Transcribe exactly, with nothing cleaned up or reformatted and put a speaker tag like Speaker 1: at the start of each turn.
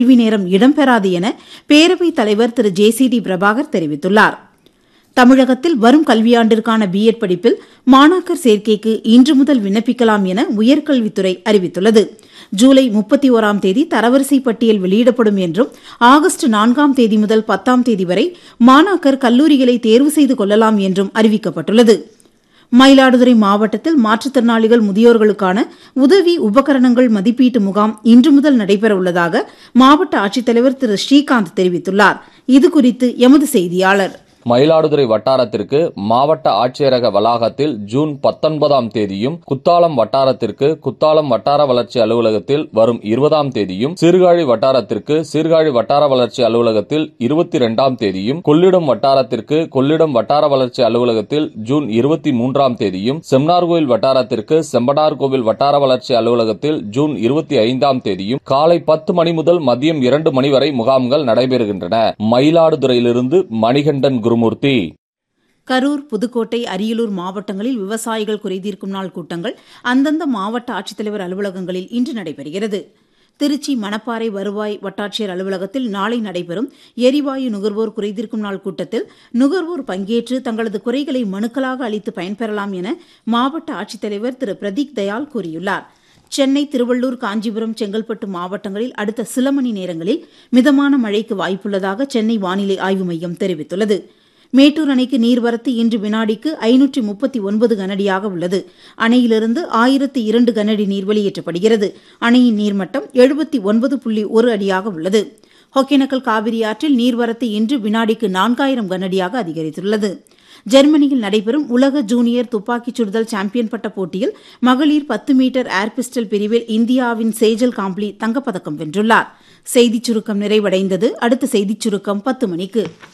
Speaker 1: கேள்வி நேரம் இடம்பெறாது என பேரவைத் தலைவர் திரு ஜே சி டி பிரபாகர் தெரிவித்துள்ளார். தமிழகத்தில் வரும் கல்வியாண்டிற்கான பி எட் படிப்பில் மாணாக்கர் சேர்க்கைக்கு இன்று முதல் விண்ணப்பிக்கலாம் என உயர்கல்வித்துறை அறிவித்துள்ளது. ஜூலை முப்பத்தி ஒராம் தேதி தரவரிசை பட்டியல் வெளியிடப்படும் என்றும் ஆகஸ்ட் நான்காம் தேதி முதல் பத்தாம் தேதி வரை மாணாக்கர் கல்லூரிகளை தேர்வு செய்து கொள்ளலாம் என்றும் அறிவிக்கப்பட்டுள்ளது. மயிலாடுதுறை மாவட்டத்தில் மாற்றுத்திறனாளிகள் முதியோர்களுக்கான உதவி உபகரணங்கள் மதிப்பீட்டு முகாம் இன்று முதல் நடைபெறவுள்ளதாக மாவட்ட ஆட்சித்தலைவர் திரு ஸ்ரீகாந்த் தெரிவித்துள்ளார். இதுகுறித்து எமது செய்தியாளர்.
Speaker 2: மயிலாடுதுறை வட்டாரத்திற்கு மாவட்ட ஆட்சியரக வளாகத்தில் ஜூன் பத்தொன்பதாம் தேதியும், குத்தாலம் வட்டாரத்திற்கு குத்தாலம் வட்டார வளர்ச்சி அலுவலகத்தில் வரும் இருபதாம் தேதியும், சீர்காழி வட்டாரத்திற்கு சீர்காழி வட்டார வளர்ச்சி அலுவலகத்தில் இருபத்தி இரண்டாம் தேதியும், கொள்ளிடம் வட்டாரத்திற்கு கொள்ளிடம் வட்டார வளர்ச்சி அலுவலகத்தில் ஜூன் இருபத்தி மூன்றாம் தேதியும், செம்னார்கோவில் வட்டாரத்திற்கு செம்பனார்கோவில் வட்டார வளர்ச்சி அலுவலகத்தில் ஜூன் இருபத்தி ஐந்தாம் தேதியும் காலை பத்து மணி முதல் மதியம் இரண்டு மணி வரை முகாம்கள் நடைபெறுகின்றன. மயிலாடுதுறையிலிருந்து மணிகண்டன் குருமூர்த்தி.
Speaker 1: கரூர், புதுக்கோட்டை, அரியலூர் மாவட்டங்களில் விவசாயிகள் குறைதீர்க்கும் நாள் கூட்டங்கள் அந்தந்த மாவட்ட ஆட்சித்தலைவர் அலுவலகங்களில் இன்று நடைபெறுகிறது. திருச்சி மணப்பாறை வருவாய் வட்டாட்சியர் அலுவலகத்தில் நாளை நடைபெறும் எரிவாயு நுகர்வோர் குறைதீர்க்கும் நாள் கூட்டத்தில் நுகர்வோர் பங்கேற்று தங்களது குறைகளை மனுக்களாக அளித்து பயன்பெறலாம் என மாவட்ட ஆட்சித்தலைவர் திரு பிரதீக் தயாள் கூறியுள்ளார். சென்னை, திருவள்ளூர், காஞ்சிபுரம், செங்கல்பட்டு மாவட்டங்களில் அடுத்த சில மணி நேரங்களில் மிதமான மழைக்கு வாய்ப்புள்ளதாக சென்னை வானிலை ஆய்வு மையம் தெரிவித்துள்ளது. மேட்டூர் அணைக்கு நீர்வரத்து இன்று வினாடிக்கு ஐநூற்றி முப்பத்தி ஒன்பது கனஅடியாக உள்ளது. அணையிலிருந்து ஆயிரத்து இரண்டு கனஅடி நீர் வெளியேற்றப்படுகிறது. அணையின் நீர்மட்டம் எழுபத்தி ஒன்பது புள்ளி ஒரு அடியாக உள்ளது. ஒகேனக்கல் காவிரி ஆற்றில் நீர்வரத்து இன்று வினாடிக்கு நான்காயிரம் கனஅடியாக அதிகரித்துள்ளது. ஜெர்மனியில் நடைபெறும் உலக ஜூனியர் துப்பாக்கிச் சுடுதல் சாம்பியன் பட்ட போட்டியில் மகளிர் பத்து மீட்டர் ஏர் பிஸ்டல் பிரிவில் இந்தியாவின் சேஜல் காம்ப்ளி தங்கப்பதக்கம் வென்றுள்ளார். செய்திச் சுருக்கம் நிறைவடைந்தது. அடுத்த செய்திச் சுருக்கம் பத்து மணிக்கு.